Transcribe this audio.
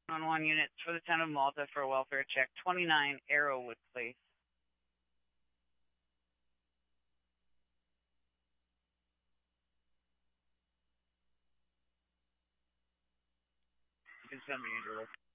911 units for the town of Malta for a welfare check. 29 Arrowwood Place. You can send me into